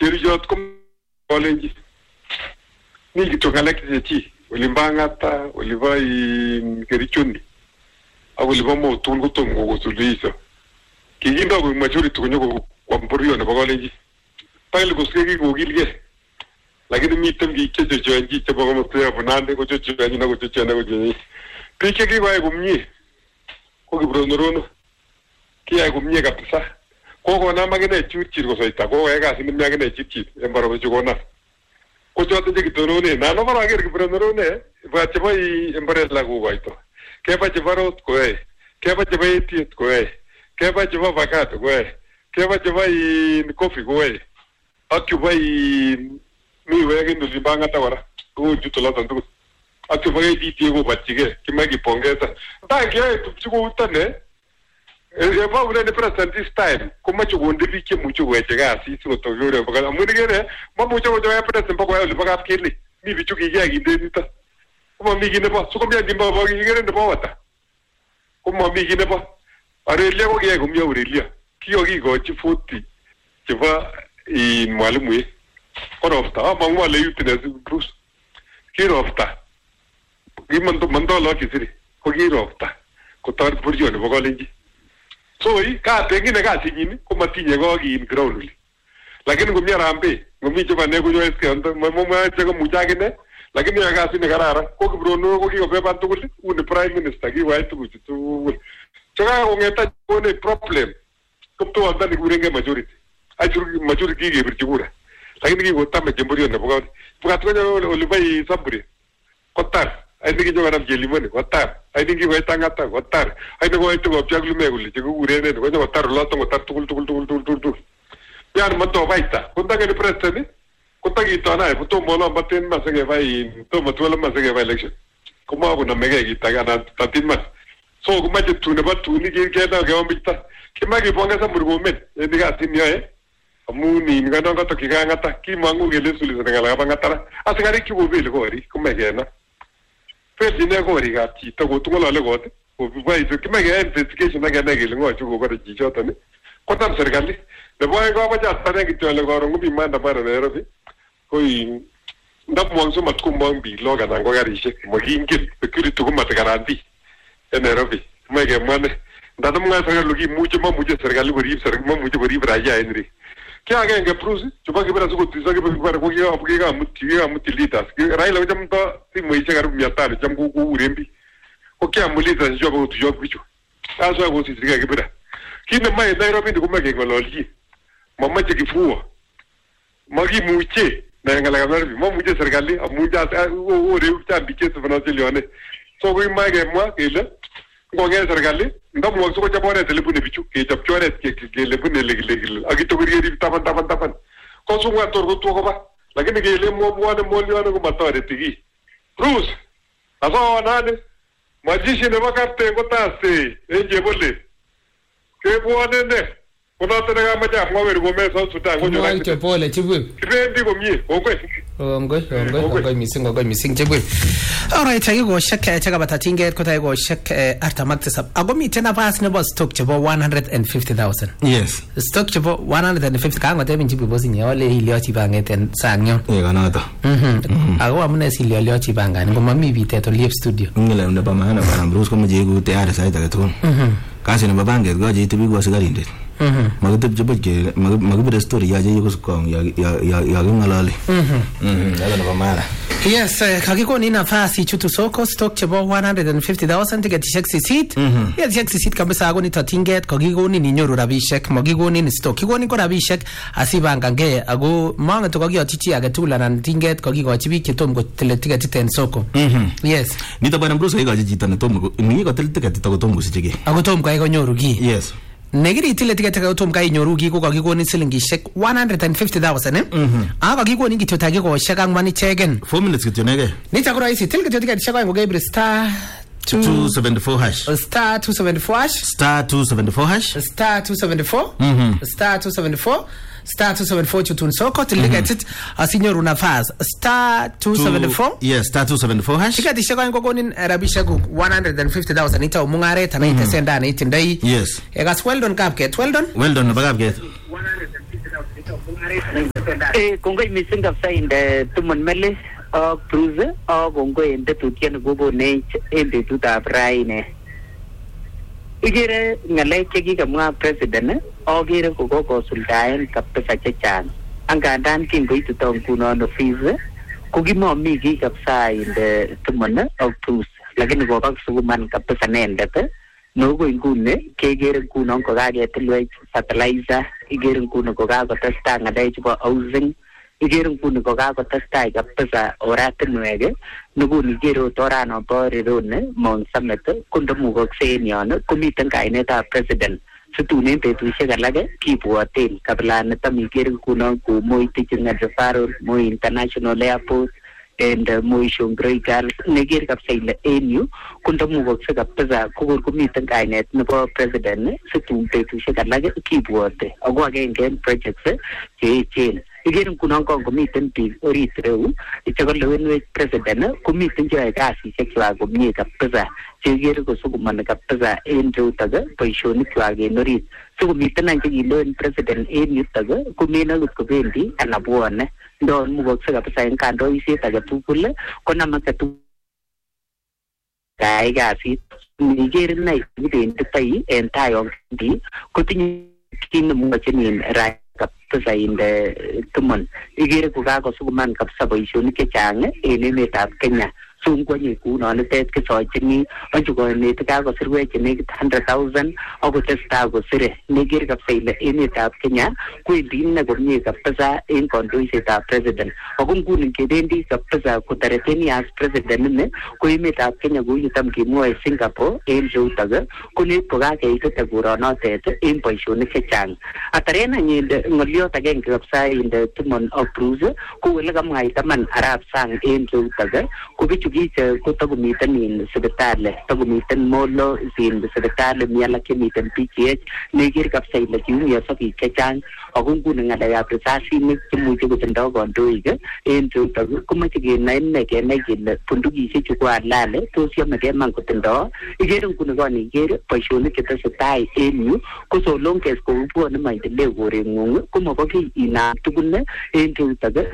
Kerichot ko kolenji. Ni kityo ngalek chechi. Olimbangata, oliba Kerichoni. Ak oliba Motul kotom kokosuluhisho. Kikindo koik majority konyo kwa mpurio nebo kolenji. Pale koskeki kokilge. Lakini miten biik chechochonji chebo komosta nebo Nandi kochochonji na kochochonji. Biik chekikoyai komie ko Kiprono kiyai komie kabisa. Kokonam akine churchir kosoita kokoyai kasit nemie akine churchir en borobo chekonam. Ko choton chekitonone nano baraker Kiprono ibwat chebo Umbrella kokoito. Keba chebo road koyoe. Keba chebo etiet koyoe. Keba chebo avocado koyoe. Keba chebo coffee koyoe. Ak chebo miwek en Olimbangata kora kochuto loton tugul. Ak chebo KDTA kobatchige kimoe kipongeza. Kiyoe tupchi koutone. Eba ule president this time komoche konde biik chemuche koweche kasit sikotokyore amun ikere momuche kochoya president bo koyai olibo kapkeli. Mi bichu kikiyai kinde nito. Komomi kii nebo sikomi akimbo kikere nebo wata. Komomi kii nebo Aurelia ko kiyai komie Aurelia. Kikochi 40 chebo mwalimuek. Korofta amang'u ale yutiness Bruce. Kirofta. Kimonto lo kisiri. Ko kirofta. Kotoret burjo nebo kolenji. So katengine kasinyin komatinye kokin ground uli. Lakini ngomii Harambee, ngomii chebo ne konyo SK mwache komuche akine, lakini ya kasit nekararan ko Kiprono ko kikobeban tugul uni prime minister kiwai tuguchu tugul. Chekakong'eta kone problem koptoanda nikurenge majority. Achuru majority kikebirchi kura. Lakini kikotame jemburio nebo kaunti. Bukat konyo olibai Samburi. Kotar. Aini kinyo kanam Chelimoni kotar. Aini kikoita Ng'ata kotar. Aini koite kopchak lume kule chekikuren konyo kotar loton kotar tugul. Yan mato baita. Kontake president kotakitona kotomo lombaten masakevai tomo tuwala masakevai election. Komakonamege kitake anan 13 months. So kumache tu nebo tuni kena keombita. Kimaki pongeza Murkomen eni kasit niyoe. Amun ngano kato kikang'ata kimangu kele suluhisho ngalekab Ng'ata. Asikarik chukobele korik komekena. Peljine korikab chito kotung'olole kot koboisie kimache investigation akenai kele ng'o chukobore chichoton kotam serikali. Nebo oeng komoche asiparen kityo ale koron komi maandamano Nairobi ko ndamwongso matkomong biik lok anan ko karisiek mokingen security komatikaran biik en Nairobi. Moe kemwa ne ndatamwoe serikali momuche serikali korib raia en rii. Ki agenge Bruce chebo kibera sikotuiso kibera ko kikamuti leaders. Raila kochamto simoisiek karibu 500 cham kokuren biik. Ko kiamut leaders chebo kotuiyo ak bichu. Aswa kosisike kibera. Kit nemoe en Nairobi komoe keng'ololchi. Momoche kifuo. Mokimuche ngalekab Nairobi. Momuche serikali amun oreu chang biik chesifeno chelione. So koimoe kemwa kele ngong'et serikali ndamwokso kochop oret elebune bichu kechopchi oret kelebune lekile ak kityo kerib taban. Kosung'wa tor kotwo koba. Lakini kele mwobwone molyone komatoreti kiy. Bruce, asawonane majishi nebo kapten kotase en chebole. Kebwone ne konoton nekamache amwa weri komee South Sudan konyo kityo pole chibwe. Kibendi komie. Kongoi mising chibwe. Alright, takikoshek chekabata tinget ko takikoshek 47 ako miten nafas nebo stock chebo 150,000. Yes. Stock chebo 150 kangotebin chibwe bosinye ole iliochi bangeten sang yon. Konoto. Ako amune siliochi bangani ngomami bitet oliep studio. Ngele nebo maana bana Bruce komeje ku tayari sait age tugul. Kasi nebo banget ko aje tibi ko asikarindet. Makitebje boke makibire story yaje yukuskong ya ngalali. Ndio nebo maana. Yes, kakikoni nafasi chutu soko stock chebo 150,000 tiketishek sisit. Tiketishek sisit kabisa ako nitotinget kakikoni ninyoru rabishek, makikoni ni stock. Kikoni ko rabishek asibangange ako mangeto kakiyochi chi age tugul anan tinget kakikochi biik chetom kotile tiketit en soko. Yes. Nito bwana Bruce kakikochi chito netom ni kotil tiketit ako tom kosiche ki. Ako tom kai konyoru ki. Yes. Negiri tile tiketit ako tom kai nyoru ki ko kakikoni silingishek 150,000 Aka kakikoni kityo takikoshek angwan ichegen. 4 minutes kityo nege. Nita ko rahisi til kityo tiketishek aeng kokeibir star 274 hash. Star 274 hash. Star 274 hash. Star 274. Star 274. Star 274 chutun soko tiketit asinyoru nafas. Star 274. Yes, Star 274 hash. Tiketishek aeng kokonin rabishek 150,000 ita mungaret ana itesenda na itindai. Yes. Egas Weldon Kapket. Weldon nebo Kapket. kongoi missing kabisa inde tumon mele ak Bruce ak kongoi inde tutien kobonech en betutab raini. Igere ngalek chekikamwa president agere kokosuldaen kabisa chechang. Angandan kingoitito ngunon office kokimomi kiy kabisa inde tumon ak Bruce, lakini kokakisukuman kabisa nendet. Nogo ingune kegere ngunon kokaketilwech fertilizer, igere ngunon kokakotestai ngalek chebo housing, igere ngunon kokakotestai kabisa oratinwek. Nukuni igere otorano bo Rirone Mount Summit kondomukokse en yon komiten kainetab president situnen betusiek alak kibwoten kabilaniton igere ngunon kou Moi Teaching and Referral, Moi International Airport and Moi Shongoi Girls. Negere kabisa ile en yu kondomukokse kabisa kokor komiten kainet nebo president situn betusiek alak kibwote ako agenge en projects cheechen. Igere ngunon komiten biik orit reu chekalewenwech president komiten cheyoe kasisiekchwak komie kabisa chekere kosukumani kabisa en reutok boisionikwak en orit. Sikomiten any chekilewen president en yutok komenokot kobendi anan bwone ndon mukokse kabisa en kandoisiet age tugul konamake tugul kayai kasit. Igere inei kibenditoi en tai yon bendi kotinye kit nemwochin kabisa inde tumon. Igere kokakosukuman kabisa boisionik chechang en emetab Kenya. Sungwanye kunonitet kisochini anchukonet kakosirwech nekit 100,000 akotestai kosire. Negere kabisa ile emetab Kenya kwendi ine komie kabisa en kandoisetab president. Ako nguni kebendi kabisa kotareteni as president ine ko emetab Kenya kou yutam kimwoe Singapore en reutok konet kokakeitete kuronotet en boisionik chechang. Ataren anyinde ngoliot agenge kabisa inde tumon ak Bruce ko ole kamwaita man arap sang en reutok ko bichu kiche kotakomiten in sipitali, takomiten Molo in sipitali mi alak chemiten PGH. Negere kabisa ile kiumioso biik chechang ako nguni ngalekab risasinik chemuche kotindoi kandoik en reutok komoche kenai ine kenai kele bundukisiek ko halali tos yomegei man kotindoi. Igere nguni konikere boisionik chetesetai en yu ko so long as kobwone maendeleo koreng'ung komobo kiy inam tugul en reutok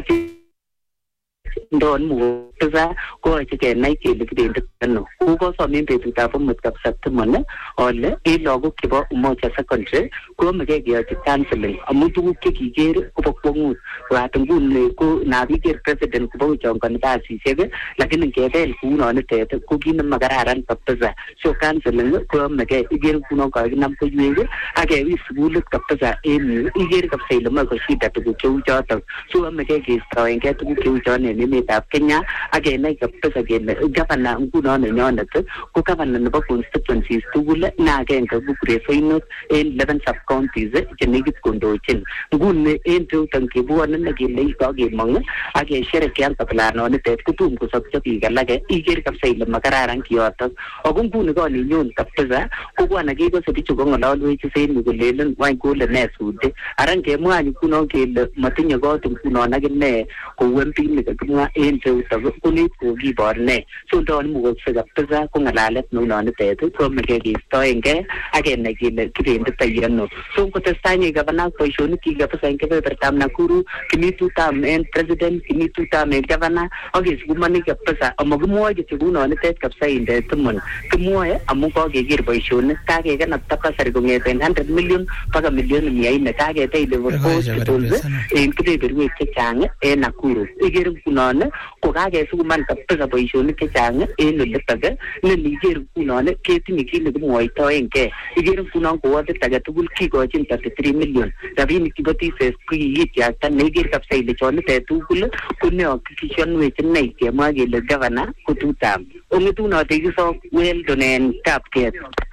ndon mukokse koyoche kenai kele kibendi ano. Kokosomen betutab amut kabisa tumon ole en lagok chebo Umoja Secondary koyomegei keyochi counseling amun tuguk chekikere kobo kwong'ut. Koat nguni ko nabiker president kobo kochongoni kasisiek lakini ngebel kounonitet ko kit nemakararan kabisa. So counseling koyomegei. Igere ngunon kakinam koiwek ak kewis sukulit kabisa en yu. Igere kabisa ile moe koshida tuguk cheu chotok. So yomegei keistoengei tuguk cheu chon en emetab Kenya ak kenai kabisa kele governor ngunon nenyonet ko governor nebo constituencies tugul na agenge ko presoinot en 11 sub counties chenekit kondochin. Nguni en reutok kebwone nekele kakemong ak kesherekean kabilanonitet kotom kosopcho biik alake. Igere kabisa ile makararan kiyotok. Ako nguni kaninyon kabisa kobwane kekose bichu kong'ololwech en yu kolelen wany kole ne sude. Ara ngemwa ngunon kele matinye kot ngunon akine kou MP nekakimwa en reutok konet kokibor ne. So ndon mukokse kabisa ko ng'alalet neunonitet koyomegei keistoengei ak kenai kele kibenditoi ano. So ngotestai nye gavana boisionik kabisa en kebebertab Nakuru kimi tutam en president, kimi tutam en gavana ak kesukumani kabisa amakimwoe kityo kounonitet kabisa inde tumon. Kimwoe amu kakeker boisionik kakekanapta basari kong'eten 100 million mpaka milioni 400 kaketech level hospitals en kebeberwek chechang en Nakuru. Igere ngunon ko kakesukuman kabisa boisionik chechang en olitok ne niger ngunon ketinye kit nekimwoitoengei. Igere ngunon ko wardit age tugul kikochin 33 million. Rabinik chebo TSS kokikityakta neigere kabisa ile chonitet tugul ko neakikishonwech inei kemwa kele governor ko tutam. Ong'etunote kisok Weldon en Kapket.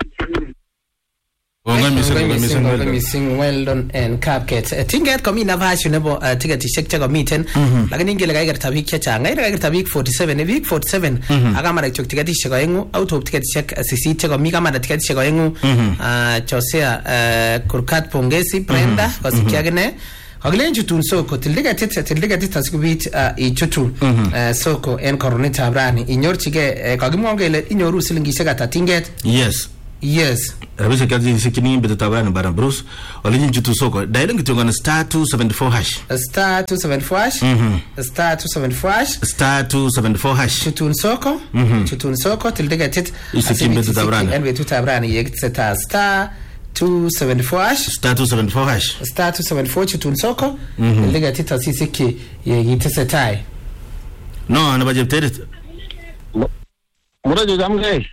Missing Weldon and Kapket. Tinget komi nafasi nebo tiketishek chekomiten lakini ingele kaikerta biik chechang. Kaikerta biik 47 biik 47 akamara kityok tiketishek oeng'u out of tiketishek 8 chekomi kamara tiketishek oeng'u Josea Kurkat Pongezi Brenda kosikyi akine Kakilen chutun soko tildiketit asikobit ichutu soko en korunetab rani inyorchigei kakimwa kele inyoru silingishek ata tinget. Yes. Yes. Rabisha kazi sikini beto tabrani Baran Bruce. Olijin chutu soko. Daidon kitungana star 274 hash. Star 274 hash. Star 274 hash. Star 274 hash. Chutun soko. Chutun soko. Tiltega tit. Isikin beto tabrani. En beto tabrani. Yek seta star 274 hash. Star 274 hash. Star 274 chutun soko. Tiltega tit asisiki yek setai. No, anabajeb terit. Mura jamge.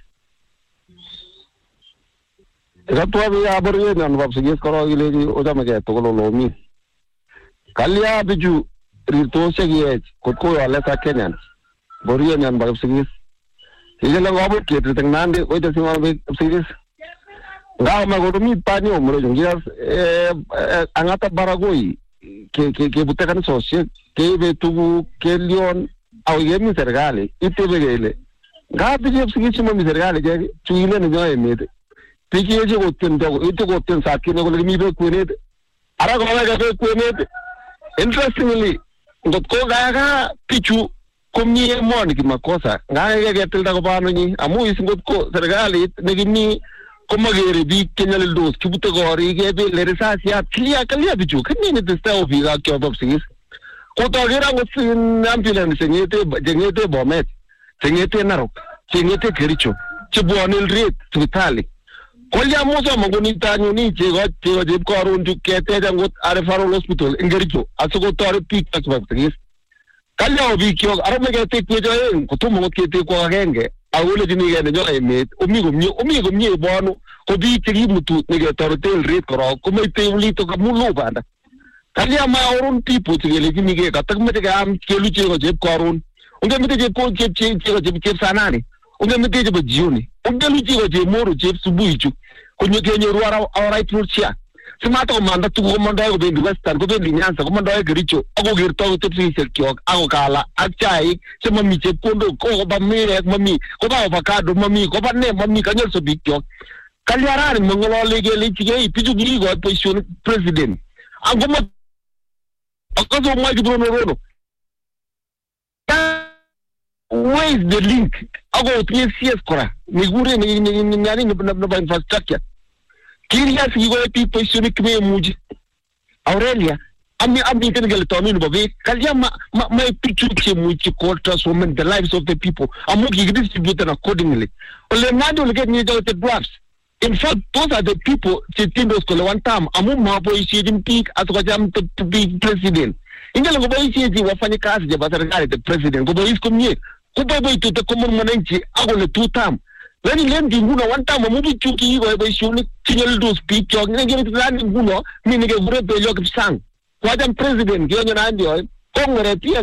Ratwa bi abore nan bab sigis karo ile oda mage to lo mi kalya biju rito segiye ko ala sa kenyan boriye nan bab sigis ile la ngabo ke teng nande oda sima bab sigis ngaw ma go mi pani o muro ngias angata baragoi ke butekan sosie ke be tubu ke lion au yemi sergale itebegele ngabi je sigis mo mi sergale je tuile ne yo emete Piki yeje goten dogo ito goten sakine ko lagi mi be kunet ara ko ga be kunet interestingly ngot ko ga pichu komni mon ki makosa ga ga tel da ko bano ni amu is ngot ko sergali ne ni ko magere bi kenyal dos ki buto gori ge be le resa sia klia klia pichu kani ne testa o biga kyo bob sigis ko to gira ngot sin ambulance ngete bomet ngete narok ngete kericho chibuanel ret hospitali Kolya mosa mangoni tanyo ni chego jeb ko arun ju kete jangot are farol hospital ingericho asoko tore pik tak bagis kalya obi kyo arame kete ko joen ko to mo kete ko agenge awole jini gene jo emet omi gomni bonu ko bi tiri mutu ne ge tore tel ret ko ko mai tevli to ka mulu banda kalya ma orun tipo tigele jini ge katak me ga am kelu chego jeb ko arun unge mete je ko jeb sanani unge mete je bajioni unge lu chego je moru jeb subuichu kunyo kenyo ruara right rulsia simata ko manda tu ko manda ko bendi western ko bendi nyansa ko manda ko richo ako girto to tsi kyok ako kala achai sema mi che kondo ko ba mere mami ko ba avocado mami ko ba ne mami kanyo so bikyok kalyarani mongolo lege lichige piju gi go position president angomo akazo mai gidro no where is the link ako TCS kora nigure ni nyani na infrastructure kiria sigo ti position kme muji Aurelia ami kan gal tonu babe kalya ma picture ke muji ko transform the lives of the people amu gi distribute accordingly ole ngado le get ni the drafts in fact those are the people sitting those ko one time amu ma boy shedin peak atko jam to be president ingalo go boy shedi wafanya kazi ya basarikali the president go boy iskomye kubai to the common mananchi agole two term leni lendi nguno one time mubi chuki go boy shuni tinyel do speak yo ngene ngene nguno mini ge bure be yok sang kwajam president ge nyana ndio kongre pia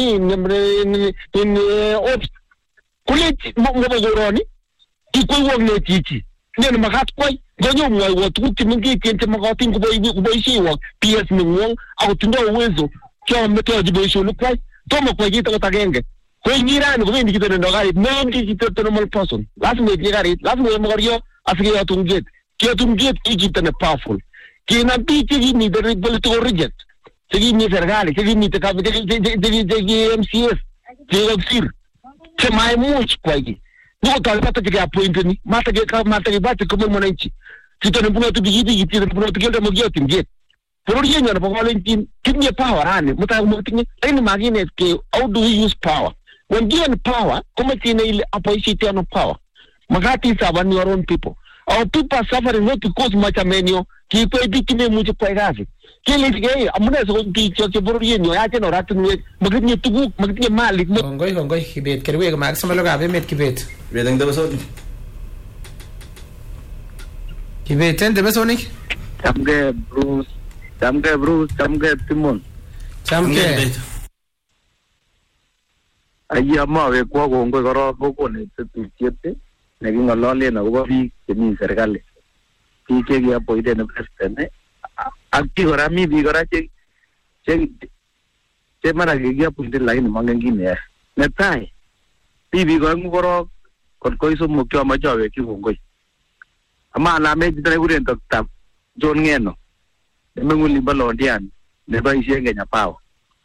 ni ops kule mo goroni iko wogne chichi nene makat kwai gonyo mwa watu timingi kente makatin ko boy shi wo ps mingwong au tindo uwezo kyo meto jibe shuni kwai tomo kwa jita katagenge ko ngirani ko bendi kitendo gari mendi kitendo normal person lazima igari lazima mogorio afike yatunget kitendo powerful kina biti ni the political reject sigi ni serikali sigi ni te kabe de MCS de sir che mai much kwagi no talipata ke appoint ni mata ke bati ko monanchi kitendo buno to bigi kitendo buno to gelde mo gyotin get por yenyo na Valentin kinye power ani muta mo tinye lakini magine ke how do we use power when given power kuma tina ile opposition of power magati saban your own people our people are suffering not because much amenyo ki ko dikine mucho kwa gazi kile tige amuna so ki cho por yenyo ya teno ratni magni tugu magni malik ngoi kibet kerwe mag samalo gabe met kibet Vedang da basoni kibet ende basoni Chamke Bruce Timon chamke ayama we kwa ngoi koro ko ne tututiete ne ngolole na ko bi kemi serikali pike gi apoide ne president akti ora mi bi kora che mara gi apoide line mangengi ne tai bi ko ngoro kon ko iso mo kyo ma jawe ki ngoi ama na me tare guren tok John ngeno ne nguli balondian ne ba isi ngenya pao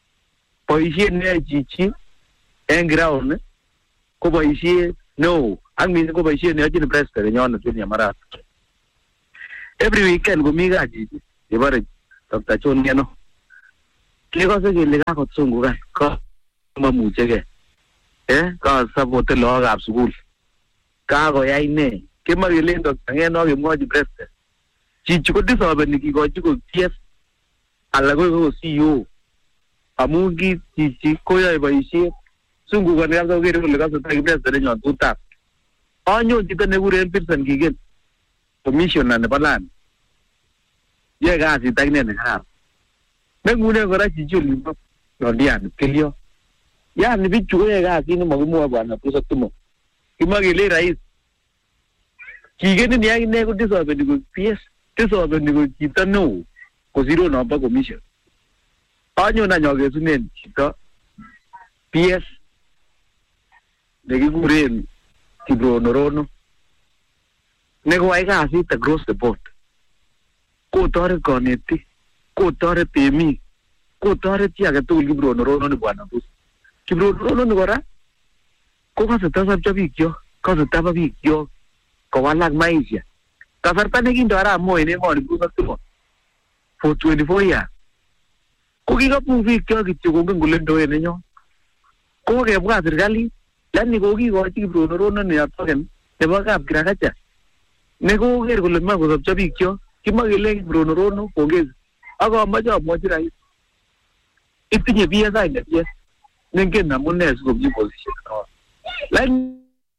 po isi ne chichi en ground ko ba isi no Ang min ko boisien ne ajin president nyon tun ya marat. Every weekend go mi gaji. Ibare Dr. Chon ngeno. Kiko se gele ka ko tsungugan ko mamuche ke. Ka sabote lo gap school. Ka go yai ne. Ke magile Dr. ngeno ke mo ji president. Chi ko disobe ni ki go ji ko yes. Ala go CEO. Amugi chi ko ya boisie. Tsungugan ya go gere le ka sa president nyon tuta. Anyo jita ne gure person kigen. Commission na ne balan. Ye ga si tagne ne ha. Mengune gora chichu limpo. Nodian kelio. Ya ni bichu ye ga si ne mo bwana pusa tumo. Kimagile rais. Kigen ni ya ne ko disobe ni ko PS. Disobe ni ko jita no. Ko zero no pa commission. Anyo na nyoge sunen chita PS. Degi gure Kibro Norono. Nego ay kasi across the board. Ko tore koneti. Ko tore temi. Ko tore tiaga tu Kibro Norono ni buana bus. Kibro Norono ni gora. Ko kasi tasab chabikyo. Kasi tababikyo. Kawalag maisya. Kasarta naging dara mo ini mo ni busa tumo. For 24 years. Ko kika pubikyo kityo kung gulendo yun ninyo. Ko kaya buka serikali. Lani kogi ko Kibro Norono ni atoken nebo kap kirakacha ne ko ger kole ma ko sabcha biik kyo kimagile Kibro Norono kongez ako amache amwachi rais itinye PSI ne yes nengen amune sikobyi position no lani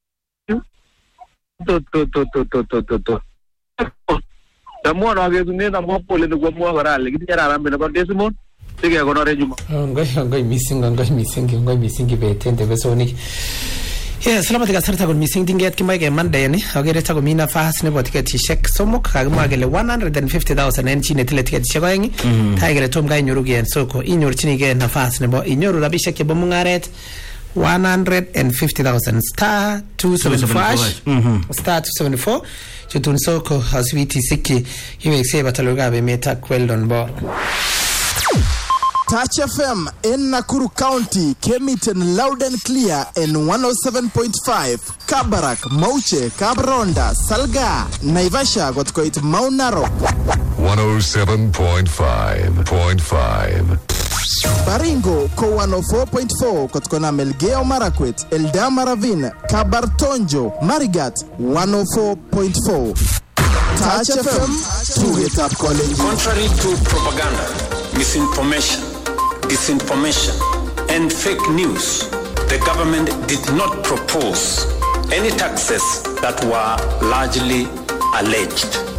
to tamwa age tunne na mo pole ne ko mo gara le kitinye rambe ne ko desimon sige konore juma ngai missing betende besoni. Yes, salamat kasarta kon missing dinget kimaike Monday ni agere ta ko mina fas ne bot tiketishek somok kagma gele 150,000 en chine tile tiketishek oengi taigere tom ga inyoru gen soko inyorchini ge nafas ne bo inyoru rabishek bo mungaret 150,000 star 275 star 274 chutun soko haswiti siki iwe seba taloga be meta kweldon bo. Touch FM in Nakuru County came it in loud and clear in 107.5 Kabarak, Mauche, Kabronda, Salga, Naivasha got quite Mount Narok 107.5. Baringo ko 104.4 kotkona Melgeo Marakwet, Eldama Ravine, Kabartonjo, Marigat 104.4. Touch FM to it up college. Contrary to propaganda, disinformation, and fake news, the government did not propose any taxes that were largely alleged.